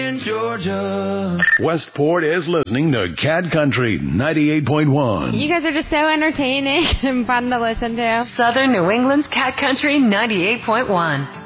in Georgia. Westport is listening to Cat Country 98.1. You guys are just so entertaining and fun to listen to. Southern New England's Cat Country 98.1.